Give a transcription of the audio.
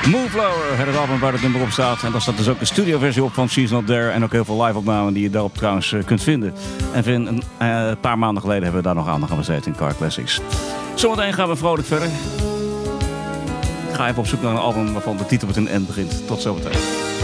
Moonflower, het album waar het nummer op staat. En daar staat dus ook een studioversie op van She's Not There. En ook heel veel live-opnamen die je daarop trouwens kunt vinden. En een paar maanden geleden hebben we daar nog aandacht aan besteed in Car Classics. Zometeen gaan we vrolijk verder. Ik ga even op zoek naar een album waarvan de titel met een N begint. Tot zometeen.